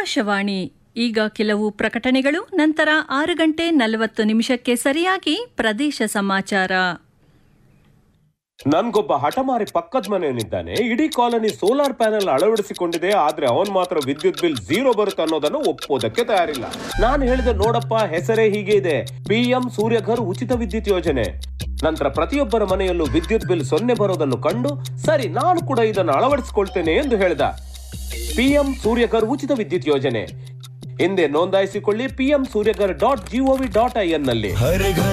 ಆಕಾಶವಾಣಿ. ಈಗ ಕೆಲವು ಪ್ರಕಟಣೆಗಳು, ನಂತರ 6:40 ಸರಿಯಾಗಿ ಪ್ರದೇಶ ಸಮಾಚಾರ. ನನ್ಗೊಬ್ಬ ಹಠಮಾರಿ ಪಕ್ಕದ ಮನೆಯವನಿದ್ದಾನೆ. ಇಡೀ ಕಾಲನಿ ಸೋಲಾರ್ ಪ್ಯಾನೆಲ್ ಅಳವಡಿಸಿಕೊಂಡಿದೆ, ಆದ್ರೆ ಅವನ್ ಮಾತ್ರ ವಿದ್ಯುತ್ ಬಿಲ್ 0 ಬರುತ್ತೆ ಅನ್ನೋದನ್ನು ಒಪ್ಪೋದಕ್ಕೆ ತಯಾರಿಲ್ಲ. ನಾನು ಹೇಳಿದೆ, ನೋಡಪ್ಪ, ಹೆಸರೇ ಹೀಗೆ ಇದೆ, PM ಸೂರ್ಯಘರ್ ಉಚಿತ ವಿದ್ಯುತ್ ಯೋಜನೆ. ನಂತರ ಪ್ರತಿಯೊಬ್ಬರ ಮನೆಯಲ್ಲೂ ವಿದ್ಯುತ್ ಬಿಲ್ 0 ಬರೋದನ್ನು ಕಂಡು, ಸರಿ ನಾನು ಕೂಡ ಇದನ್ನು ಅಳವಡಿಸಿಕೊಳ್ತೇನೆ ಎಂದು ಹೇಳಿದ. PM ಸೂರ್ಯಘರ್ ಉಚಿತ ವಿದ್ಯುತ್ ಯೋಜನೆ ಹಿಂದೆ ನೋಂದಾಯಿಸಿಕೊಳ್ಳಿ. PM suryaghar.gov.in ನಲ್ಲಿ.